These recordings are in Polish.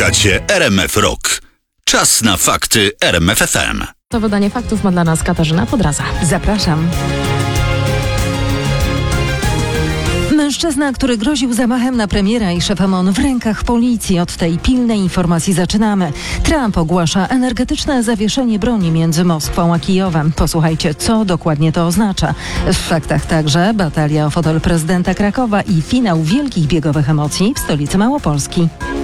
Słuchacie RMF Rock. Czas na fakty RMF FM. To wydanie faktów ma dla nas Katarzyna Podraza. Zapraszam. Mężczyzna, który groził zamachem na premiera i szefa MON w rękach policji. Od tej pilnej informacji zaczynamy. Trump ogłasza energetyczne zawieszenie broni między Moskwą a Kijowem. Posłuchajcie, co dokładnie to oznacza. W faktach także batalia o fotel prezydenta Krakowa i finał wielkich biegowych emocji w stolicy Małopolski.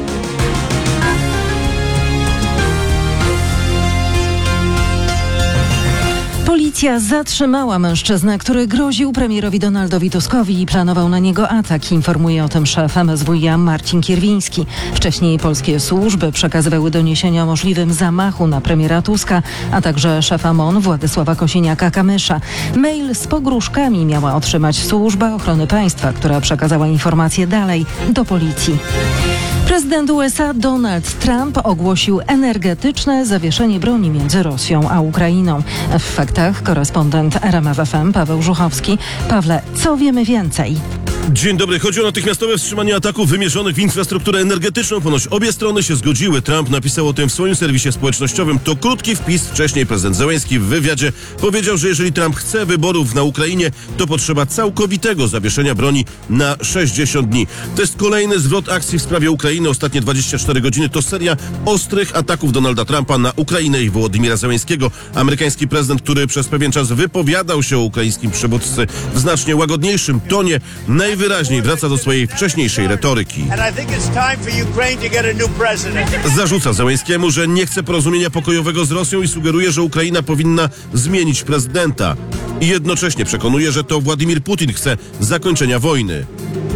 Policja zatrzymała mężczyznę, który groził premierowi Donaldowi Tuskowi i planował na niego atak. Informuje o tym szef MSWiA Marcin Kierwiński. Wcześniej polskie służby przekazywały doniesienia o możliwym zamachu na premiera Tuska, a także szefa MON Władysława Kosiniaka-Kamysza. Mail z pogróżkami miała otrzymać Służba Ochrony Państwa, która przekazała informacje dalej do policji. Prezydent USA Donald Trump ogłosił energetyczne zawieszenie broni między Rosją a Ukrainą. W faktach korespondent RMF FM Paweł Żuchowski. Pawle, co wiemy więcej? Dzień dobry. Chodzi o natychmiastowe wstrzymanie ataków wymierzonych w infrastrukturę energetyczną. Ponoć obie strony się zgodziły. Trump napisał o tym w swoim serwisie społecznościowym. To krótki wpis. Wcześniej prezydent Zełenski w wywiadzie powiedział, że jeżeli Trump chce wyborów na Ukrainie, to potrzeba całkowitego zawieszenia broni na 60 dni. To jest kolejny zwrot akcji w sprawie Ukrainy. Ostatnie 24 godziny to seria ostrych ataków Donalda Trumpa na Ukrainę i Wołodymira Zełenskiego. Amerykański prezydent, który przez pewien czas wypowiadał się o ukraińskim przywódcy w znacznie łagodniejszym tonie, najwyraźniej wraca do swojej wcześniejszej retoryki. Zarzuca Zełenskiemu, że nie chce porozumienia pokojowego z Rosją i sugeruje, że Ukraina powinna zmienić prezydenta. I jednocześnie przekonuje, że to Władimir Putin chce zakończenia wojny.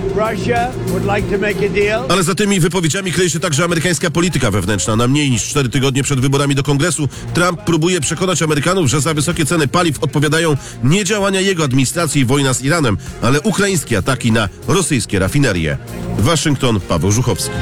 Ale za tymi wypowiedziami kryje się także amerykańska polityka wewnętrzna. Na mniej niż 4 tygodnie przed wyborami do Kongresu Trump próbuje przekonać Amerykanów, że za wysokie ceny paliw odpowiadają nie działania jego administracji i wojna z Iranem, ale ukraińskie ataki na rosyjskie rafinerie. Waszyngton, Paweł Żuchowski.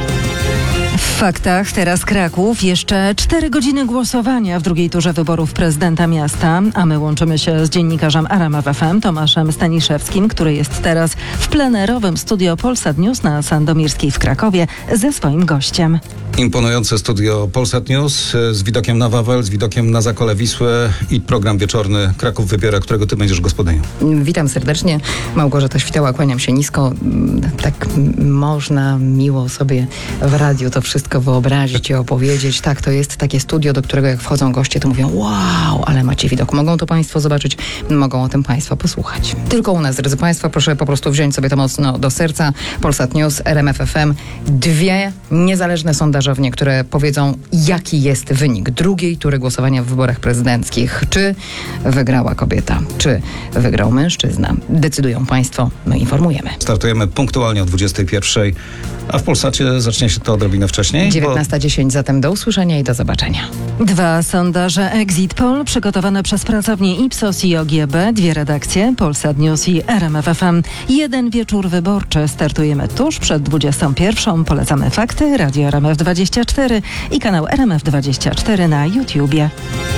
W faktach teraz Kraków. Jeszcze 4 godziny głosowania w drugiej turze wyborów prezydenta miasta, a my łączymy się z dziennikarzem RMF FM Tomaszem Staniszewskim, który jest teraz w plenerowym studio Polsat News na Sandomierskiej w Krakowie ze swoim gościem. Imponujące studio Polsat News z widokiem na Wawel, z widokiem na Zakole Wisły i program wieczorny Kraków Wybiera, którego ty będziesz gospodynią. Witam serdecznie. Małgorzata Świtała, kłaniam się nisko. Tak można miło sobie w radiu to wszystko wyobrazić i opowiedzieć. Tak, to jest takie studio, do którego jak wchodzą goście, to mówią: wow, ale macie widok. Mogą to państwo zobaczyć, mogą o tym państwo posłuchać. Tylko u nas, drodzy państwo, proszę po prostu wziąć sobie to mocno do serca. Polsat News, RMF FM. 2 niezależne sondażownie, które powiedzą, jaki jest wynik drugiej tury głosowania w wyborach prezydenckich. Czy wygrała kobieta, czy wygrał mężczyzna. Decydują państwo, my informujemy. Startujemy punktualnie o 21:00, a w Polsacie zacznie się to odrobinę wcześniej. 19:10, zatem do usłyszenia i do zobaczenia. 2 sondaże Exit Poll przygotowane przez pracownię Ipsos i OGB, 2 redakcje Polsat News i RMF FM. 1 wieczór wyborczy. Startujemy tuż przed 21:00. Polecamy fakty, Radio RMF24 i kanał RMF24 na YouTubie.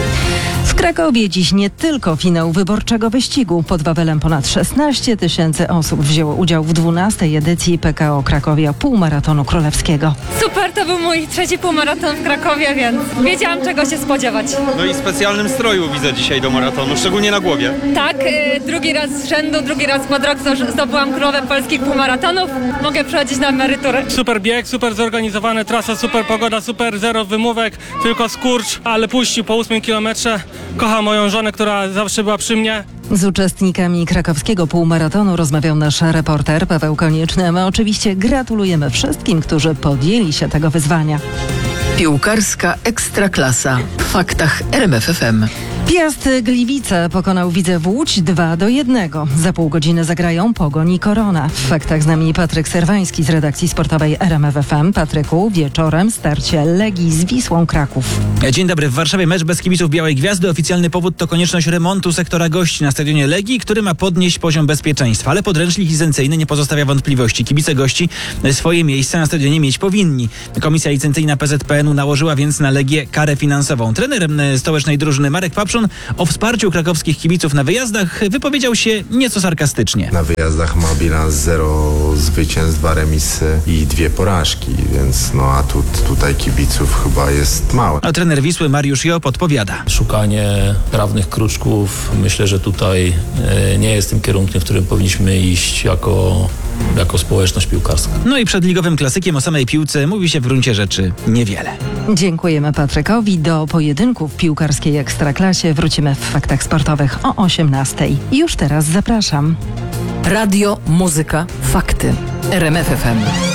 W Krakowie dziś nie tylko finał wyborczego wyścigu. Pod Wawelem ponad 16 000 osób wzięło udział w 12. edycji PKO Krakowia Półmaratonu Królewskiego. Super, to był mój 3. półmaraton w Krakowie, więc wiedziałam, czego się spodziewać. No i w specjalnym stroju widzę dzisiaj do maratonu, szczególnie na głowie. Tak, drugi raz z rzędu, drugi raz pod rok zdobyłam królowę polskich półmaratonów. Mogę przechodzić na emeryturę. Super bieg, super zorganizowany, trasa, super pogoda, super, 0 wymówek, tylko skurcz, ale puścił po 8 kilometrze. Kocham moją żonę, która zawsze była przy mnie. Z uczestnikami krakowskiego półmaratonu rozmawiał nasz reporter Paweł Konieczny, a my oczywiście gratulujemy wszystkim, którzy podjęli się tego wyzwania. Piłkarska Ekstraklasa. W faktach RMF FM. Piast Gliwice pokonał Widzew Łódź 2-1. Za pół godziny zagrają Pogoń i Korona. W faktach z nami Patryk Serwański z redakcji sportowej RMF FM. Patryku, wieczorem starcie Legii z Wisłą Kraków. Dzień dobry. W Warszawie mecz bez kibiców Białej Gwiazdy. Oficjalny powód to konieczność remontu sektora gości na stadionie Legii, który ma podnieść poziom bezpieczeństwa. Ale podręcznik licencyjny nie pozostawia wątpliwości. Kibice gości swoje miejsca na stadionie mieć powinni. Komisja licencyjna PZPN-u nałożyła więc na Legię karę finansową. Trener stołecznej drużyny Marek Paprząt Krzyczon o wsparciu krakowskich kibiców na wyjazdach wypowiedział się nieco sarkastycznie. Na wyjazdach ma bilans 0 zwycięstw, 2 remisy i 2 porażki, więc no atut tutaj kibiców chyba jest mały. A trener Wisły Mariusz Jop odpowiada. Szukanie trawnych kruczków, myślę, że tutaj nie jest tym kierunkiem, w którym powinniśmy iść jako społeczność piłkarska. No i przed ligowym klasykiem o samej piłce mówi się w gruncie rzeczy niewiele. Dziękujemy Patrykowi. Do pojedynków w piłkarskiej Ekstraklasie wrócimy w Faktach Sportowych o 18:00. Już teraz zapraszam. Radio, muzyka, fakty. RMF FM.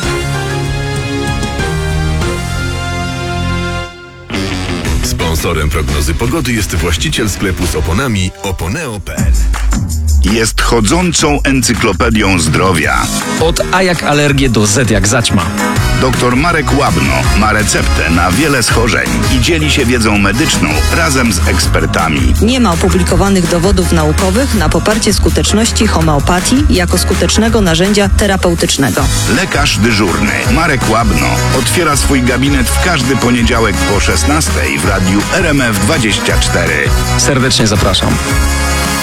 Sponsorem prognozy pogody jest właściciel sklepu z oponami Oponeo.pl. Jest chodzącą encyklopedią zdrowia. Od A jak alergię do Z jak zaćma. Dr Marek Łabno ma receptę na wiele schorzeń i dzieli się wiedzą medyczną razem z ekspertami. Nie ma opublikowanych dowodów naukowych na poparcie skuteczności homeopatii jako skutecznego narzędzia terapeutycznego. Lekarz dyżurny Marek Łabno otwiera swój gabinet w każdy poniedziałek po 16:00 w radiu RMF 24. Serdecznie zapraszam.